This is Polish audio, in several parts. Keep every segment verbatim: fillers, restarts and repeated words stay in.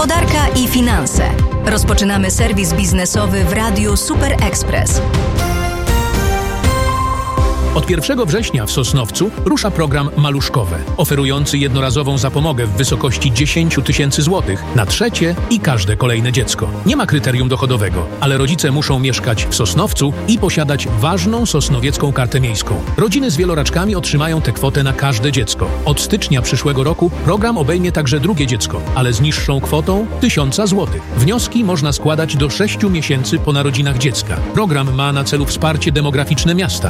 Gospodarka i finanse. Rozpoczynamy serwis biznesowy w Radiu Super Express. Od pierwszego września w Sosnowcu rusza program Maluszkowe, oferujący jednorazową zapomogę w wysokości dziesięć tysięcy złotych na trzecie i każde kolejne dziecko. Nie ma kryterium dochodowego, ale rodzice muszą mieszkać w Sosnowcu i posiadać ważną sosnowiecką kartę miejską. Rodziny z wieloraczkami otrzymają tę kwotę na każde dziecko. Od stycznia przyszłego roku program obejmie także drugie dziecko, ale z niższą kwotą tysiąca złotych. Wnioski można składać do sześciu miesięcy po narodzinach dziecka. Program ma na celu wsparcie demograficzne miasta.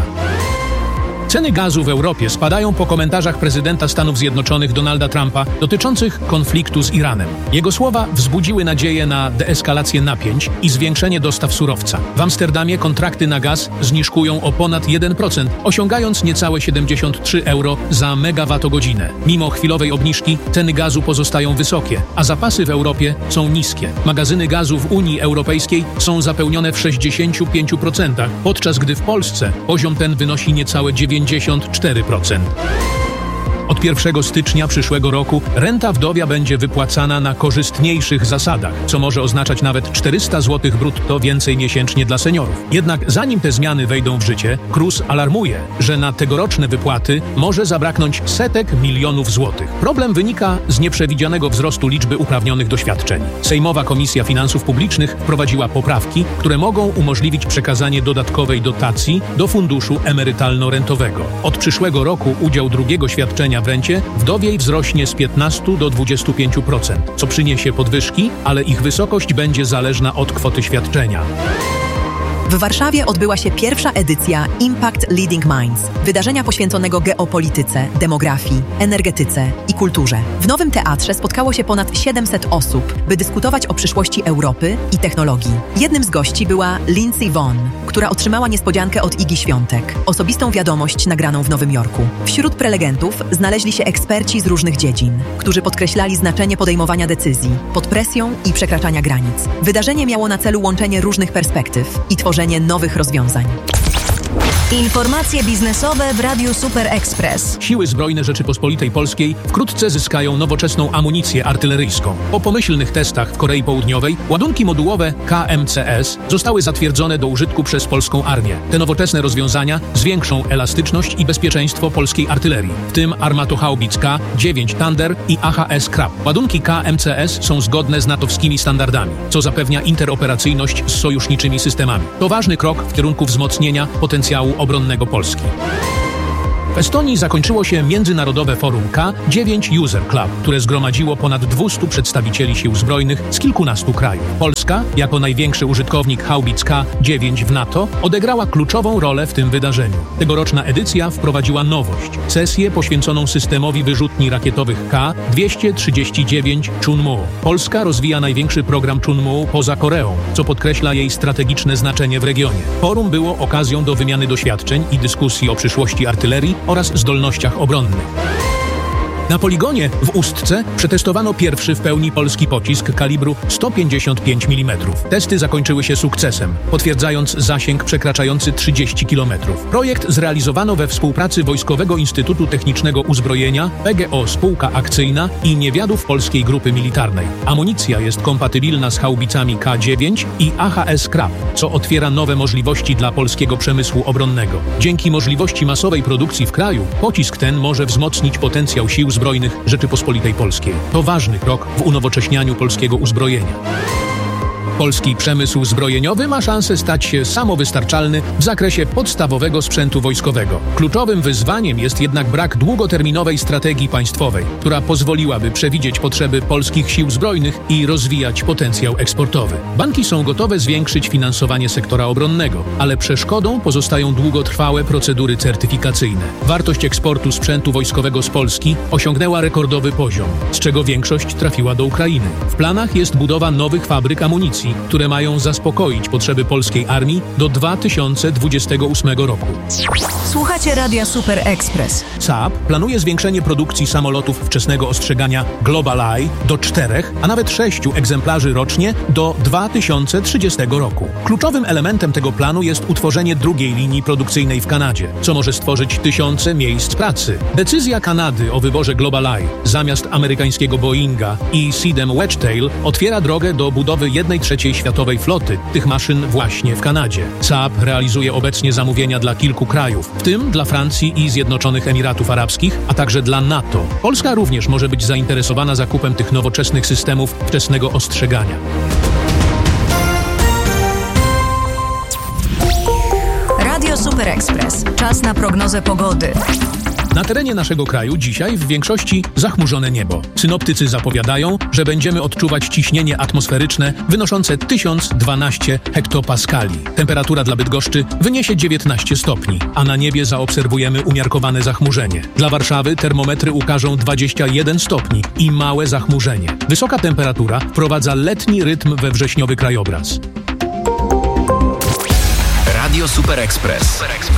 Ceny gazu w Europie spadają po komentarzach prezydenta Stanów Zjednoczonych Donalda Trumpa dotyczących konfliktu z Iranem. Jego słowa wzbudziły nadzieję na deeskalację napięć i zwiększenie dostaw surowca. W Amsterdamie kontrakty na gaz zniżkują o ponad jeden procent, osiągając niecałe siedemdziesiąt trzy euro za megawattogodzinę. Mimo chwilowej obniżki ceny gazu pozostają wysokie, a zapasy w Europie są niskie. Magazyny gazu w Unii Europejskiej są zapełnione w sześćdziesięciu pięciu procentach, podczas gdy w Polsce poziom ten wynosi niecałe dziewięćdziesiąt cztery procent. Od pierwszego stycznia przyszłego roku renta wdowia będzie wypłacana na korzystniejszych zasadach, co może oznaczać nawet czterysta złotych brutto więcej miesięcznie dla seniorów. Jednak zanim te zmiany wejdą w życie, K R U S alarmuje, że na tegoroczne wypłaty może zabraknąć setek milionów złotych. Problem wynika z nieprzewidzianego wzrostu liczby uprawnionych do świadczeń. Sejmowa Komisja Finansów Publicznych wprowadziła poprawki, które mogą umożliwić przekazanie dodatkowej dotacji do funduszu emerytalno-rentowego. Od przyszłego roku udział drugiego świadczenia w rencie wdowiej wzrośnie z piętnastu do dwudziestu pięciu procent, co przyniesie podwyżki, ale ich wysokość będzie zależna od kwoty świadczenia. W Warszawie odbyła się pierwsza edycja Impact Leading Minds, wydarzenia poświęconego geopolityce, demografii, energetyce i kulturze. W Nowym Teatrze spotkało się ponad siedemset osób, by dyskutować o przyszłości Europy i technologii. Jednym z gości była Lindsey Vonn, która otrzymała niespodziankę od Igi Świątek, osobistą wiadomość nagraną w Nowym Jorku. Wśród prelegentów znaleźli się eksperci z różnych dziedzin, którzy podkreślali znaczenie podejmowania decyzji pod presją i przekraczania granic. Wydarzenie miało na celu łączenie różnych perspektyw i tworzenie nowych rozwiązań. Informacje biznesowe w Radiu Super Express. Siły Zbrojne Rzeczypospolitej Polskiej wkrótce zyskają nowoczesną amunicję artyleryjską. Po pomyślnych testach w Korei Południowej ładunki modułowe K M C S zostały zatwierdzone do użytku przez polską armię. Te nowoczesne rozwiązania zwiększą elastyczność i bezpieczeństwo polskiej artylerii, w tym armatohaubic K dziewięć Thunder i A H S Krab. Ładunki K M C S są zgodne z natowskimi standardami, co zapewnia interoperacjność z sojuszniczymi systemami. To ważny krok w kierunku wzmocnienia potencjału obronnego Polski. W Estonii zakończyło się Międzynarodowe Forum K dziewięć User Club, które zgromadziło ponad dwustu przedstawicieli sił zbrojnych z kilkunastu krajów. Polska, jako największy użytkownik haubic K dziewięć w NATO, odegrała kluczową rolę w tym wydarzeniu. Tegoroczna edycja wprowadziła nowość – sesję poświęconą systemowi wyrzutni rakietowych K dwieście trzydzieści dziewięć Chunmoo. Polska rozwija największy program Chunmoo poza Koreą, co podkreśla jej strategiczne znaczenie w regionie. Forum było okazją do wymiany doświadczeń i dyskusji o przyszłości artylerii oraz zdolnościach obronnych. Na poligonie w Ustce przetestowano pierwszy w pełni polski pocisk kalibru sto pięćdziesiąt pięć milimetrów. Testy zakończyły się sukcesem, potwierdzając zasięg przekraczający trzydzieści kilometrów. Projekt zrealizowano we współpracy Wojskowego Instytutu Technicznego Uzbrojenia, P G O Spółka Akcyjna i Niewiadów Polskiej Grupy Militarnej. Amunicja jest kompatybilna z haubicami K dziewięć i A H S Krab, co otwiera nowe możliwości dla polskiego przemysłu obronnego. Dzięki możliwości masowej produkcji w kraju, pocisk ten może wzmocnić potencjał sił Zbrojnych Rzeczypospolitej Polskiej. To ważny krok w unowocześnianiu polskiego uzbrojenia. Polski przemysł zbrojeniowy ma szansę stać się samowystarczalny w zakresie podstawowego sprzętu wojskowego. Kluczowym wyzwaniem jest jednak brak długoterminowej strategii państwowej, która pozwoliłaby przewidzieć potrzeby polskich sił zbrojnych i rozwijać potencjał eksportowy. Banki są gotowe zwiększyć finansowanie sektora obronnego, ale przeszkodą pozostają długotrwałe procedury certyfikacyjne. Wartość eksportu sprzętu wojskowego z Polski osiągnęła rekordowy poziom, z czego większość trafiła do Ukrainy. W planach jest budowa nowych fabryk amunicji, inwestycji, które mają zaspokoić potrzeby polskiej armii do dwa tysiące dwudziestego ósmego roku. Słuchacie Radia Super Express. Saab planuje zwiększenie produkcji samolotów wczesnego ostrzegania Global Eye do czterech, a nawet sześciu egzemplarzy rocznie do dwa tysiące trzydziestego roku. Kluczowym elementem tego planu jest utworzenie drugiej linii produkcyjnej w Kanadzie, co może stworzyć tysiące miejsc pracy. Decyzja Kanady o wyborze Global Eye zamiast amerykańskiego Boeinga i Seedem Wedgetail otwiera drogę do budowy jednej trzeciej światowej floty tych maszyn właśnie w Kanadzie. Saab realizuje obecnie zamówienia dla kilku krajów, w tym dla Francji i Zjednoczonych Emiratów Arabskich, a także dla NATO. Polska również może być zainteresowana zakupem tych nowoczesnych systemów wczesnego ostrzegania. Radio Super Express. Czas na prognozę pogody. Na terenie naszego kraju dzisiaj w większości zachmurzone niebo. Synoptycy zapowiadają, że będziemy odczuwać ciśnienie atmosferyczne wynoszące tysiąc dwanaście hektopaskali. Temperatura dla Bydgoszczy wyniesie dziewiętnaście stopni, a na niebie zaobserwujemy umiarkowane zachmurzenie. Dla Warszawy termometry ukażą dwadzieścia jeden stopni i małe zachmurzenie. Wysoka temperatura wprowadza letni rytm we wrześniowy krajobraz. Radio Super Express.